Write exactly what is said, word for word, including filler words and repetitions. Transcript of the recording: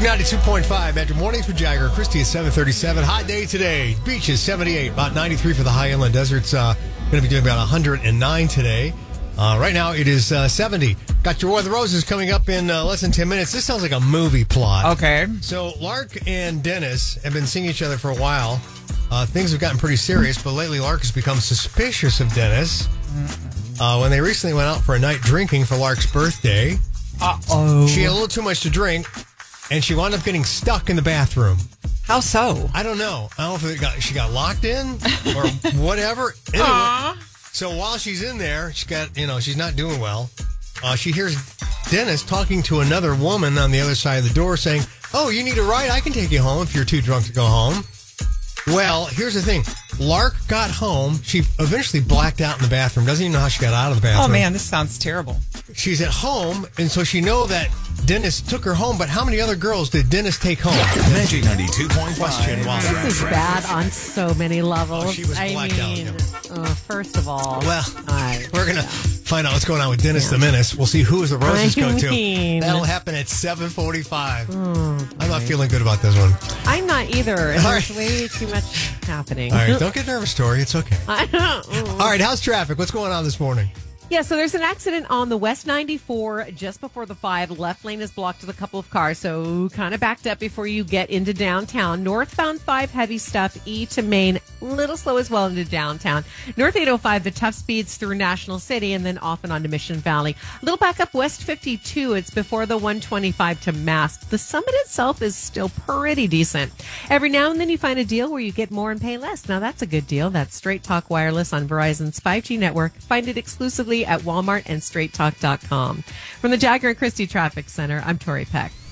ninety-two point five Metro Mornings with Jagger. Christie is seven thirty-seven. High day today. Beach is seventy-eight. About ninety-three for the high inland deserts. Uh, going to be doing about one hundred nine today. Uh, right now it is uh, seventy. Got your War of the Roses coming up in uh, less than ten minutes. This sounds like a movie plot. Okay. So Lark and Dennis have been seeing each other for a while. Uh, things have gotten pretty serious, but lately Lark has become suspicious of Dennis. Uh, when they recently went out for a night drinking for Lark's birthday, Uh-oh. she had a little too much to drink, and she wound up getting stuck in the bathroom. How so? I don't know. I don't know if it got, she got locked in or whatever. Anyway, Aww. so while she's in there, she got, you know, she's not doing well. Uh, she hears Dennis talking to another woman on the other side of the door saying, "Oh, you need a ride? I can take you home if you're too drunk to go home." Well, here's the thing. Lark got home. She eventually blacked out in the bathroom. Doesn't even know how she got out of the bathroom. Oh, man, this sounds terrible. She's at home, and so she know that Dennis took her home, but how many other girls did Dennis take home? Magic ninety-two point Question. While This is bad on so many levels. Oh, she was I blacked out, mean, yeah. uh, first of all, Well, I, we're going to find out what's going on with Dennis the Menace. We'll see who the roses I go to. mean- That'll happen at seven forty-five. Oh, I'm not feeling good about this one. I'm not either. And All there's right. way too much happening. All right, don't get nervous, Tori. It's okay. I don't. All right, how's traffic? What's going on this morning? Yeah, so there's an accident on the West ninety-four just before the five. Left lane is blocked with a couple of cars, so kind of backed up before you get into downtown. Northbound five, heavy stuff. E to Main, little slow as well into downtown. North eight oh five, the tough speeds through National City and then off and onto Mission Valley. A little back up West fifty-two. It's before the one twenty-five to Mass. The summit itself is still pretty decent. Every now and then you find a deal where you get more and pay less. Now that's a good deal. That's Straight Talk Wireless on Verizon's five G network. Find it exclusively at Walmart and straight talk dot com. From the Jagger and Christie Traffic Center, I'm Tori Peck.